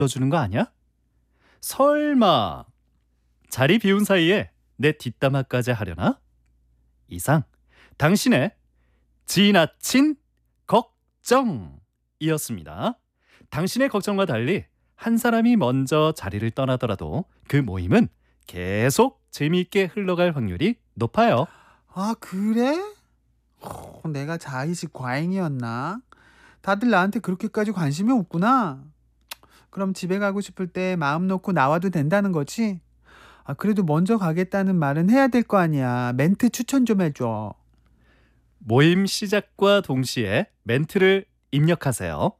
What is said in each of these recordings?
불러주는 거 아니야? 설마 자리 비운 사이에 내 뒷담화까지 하려나? 이상 당신의 지나친 걱정이었습니다. 당신의 걱정과 달리 한 사람이 먼저 자리를 떠나더라도 그 모임은 계속 재미있게 흘러갈 확률이 높아요. 아, 그래? 내가 자의식 과잉이었나? 다들 나한테 그렇게까지 관심이 없구나. 그럼 집에 가고 싶을 때 마음 놓고 나와도 된다는 거지? 그래도 먼저 가겠다는 말은 해야 될 거 아니야. 멘트 추천 좀 해줘. 모임 시작과 동시에 멘트를 입력하세요.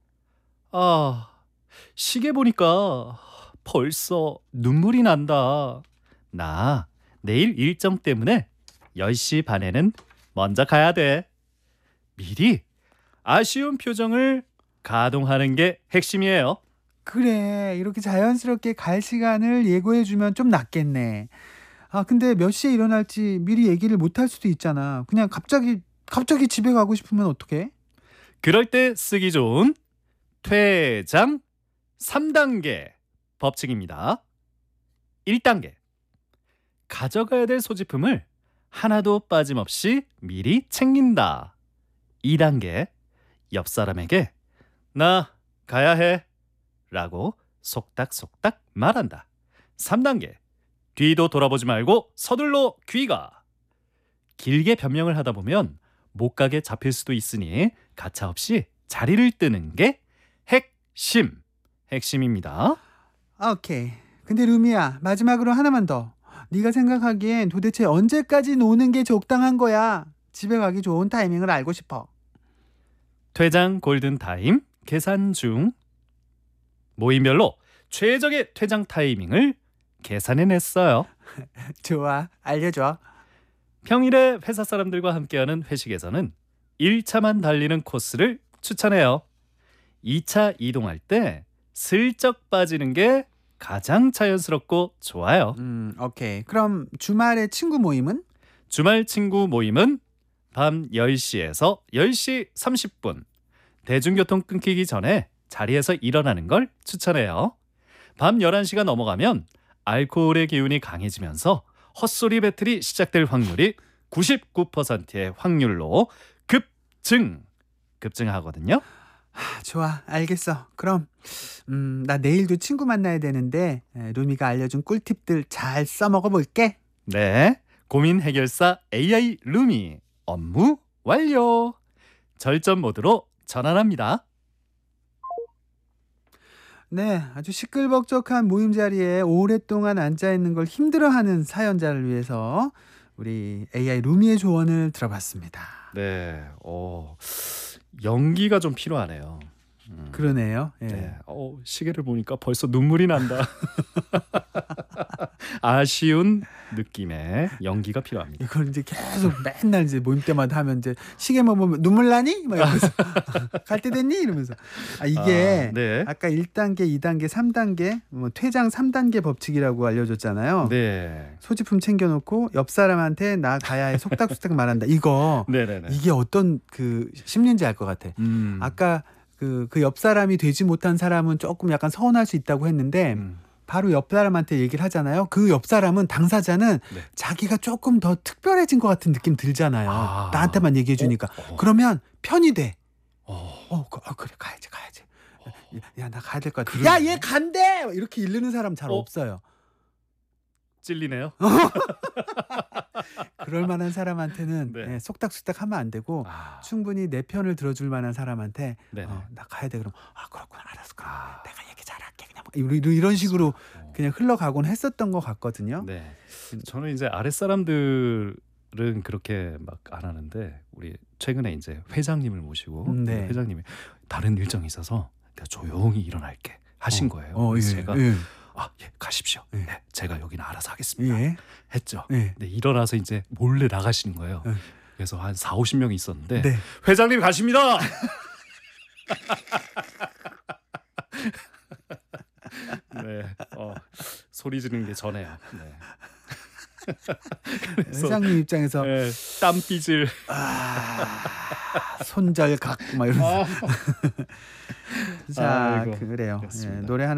시계 보니까 벌써 눈물이 난다. 나 내일 일정 때문에 10시 반에는 먼저 가야 돼. 미리 아쉬운 표정을 가동하는 게 핵심이에요. 그래, 이렇게 자연스럽게 갈 시간을 예고해주면 좀 낫겠네. 근데 몇 시에 일어날지 미리 얘기를 못 할 수도 있잖아. 그냥 갑자기 집에 가고 싶으면 어떡해? 그럴 때 쓰기 좋은 퇴장 3단계 법칙입니다. 1단계. 가져가야 될 소지품을 하나도 빠짐없이 미리 챙긴다. 2단계. 옆 사람에게 나 가야 해 라고 속닥속닥 말한다. 3단계. 뒤도 돌아보지 말고 서둘러 귀가. 길게 변명을 하다 보면 못 가게 잡힐 수도 있으니 가차없이 자리를 뜨는 게 핵심입니다. 오케이. 근데 루미야, 마지막으로 하나만 더. 네가 생각하기엔 도대체 언제까지 노는 게 적당한 거야? 집에 가기 좋은 타이밍을 알고 싶어. 퇴장 골든타임 계산 중. 모임별로 최적의 퇴장 타이밍을 계산해냈어요. 좋아, 알려줘. 평일에 회사 사람들과 함께하는 회식에서는 1차만 달리는 코스를 추천해요. 2차 이동할 때 슬쩍 빠지는 게 가장 자연스럽고 좋아요. 오케이. 그럼 주말에 친구 모임은? 주말 친구 모임은 밤 10시에서 10시 30분. 대중교통 끊기기 전에 자리에서 일어나는 걸 추천해요. 밤 11시가 넘어가면 알코올의 기운이 강해지면서 헛소리 배틀이 시작될 확률이 99%의 확률로 급증하거든요. 좋아, 알겠어. 그럼 나 내일도 친구 만나야 되는데 루미가 알려준 꿀팁들 잘 써먹어 볼게. 네, 고민 해결사 AI 루미 업무 완료. 절전 모드로 전환합니다. 네, 아주 시끌벅적한 모임 자리에 오랫동안 앉아있는 걸 힘들어하는 사연자를 위해서 우리 AI 루미의 조언을 들어봤습니다. 네, 연기가 좀 필요하네요. 그러네요. 예. 네, 시계를 보니까 벌써 눈물이 난다. 아쉬운 느낌의 연기가 필요합니다. 이걸 이제 계속 맨날 이제 모임 때마다 하면 이제 시계만 보면 눈물 나니? 막 이러면서 갈 때 됐니? 이러면서. 이게 네. 아까 1단계, 2단계, 3단계 퇴장 3단계 법칙이라고 알려줬잖아요. 네. 소지품 챙겨놓고 옆 사람한테 나 가야 해 속닥속닥 말한다. 이거 네네네. 이게 어떤 그 심리인지 알 것 같아. 아까 그 옆 사람이 되지 못한 사람은 조금 약간 서운할 수 있다고 했는데 바로 옆 사람한테 얘기를 하잖아요. 그 옆 사람은 당사자는 네. 자기가 조금 더 특별해진 것 같은 느낌 들잖아요. 나한테만 얘기해 주니까. 그러면 편이 돼. 그래 가야지. 야, 나 가야 될 것 같아. 야, 얘 간대. 이렇게 이르는 사람 잘 없어요. 찔리네요. 그럴 만한 사람한테는 네. 속닥속닥 하면 안 되고 충분히 내 편을 들어줄 만한 사람한테 나 가야 돼. 그럼 그렇구나, 알았어. 그럼 내가 얘기 잘할게. 그냥 이런 식으로 그냥 흘러가곤 했었던 것 같거든요. 네. 저는 이제 아랫사람들은 그렇게 막 안 하는데 우리 최근에 이제 회장님을 모시고 네. 회장님이 다른 일정이 있어서 내가 조용히 일어날게 하신 거예요. 그래서 제가 예, 가십시오. 네, 제가 여기는 알아서 하겠습니다. 했죠. 네, 일어나서 이제 몰래 나가시는 거예요. 그래서 한 40-50명이 있었는데 회장님 가십니다. 네, 소리 지르는 게 전에요. 네. 회장님 입장에서 땀삐질 손절각 막 이러면서 자, 아이고, 그래요. 그렇습니다. 노래 하나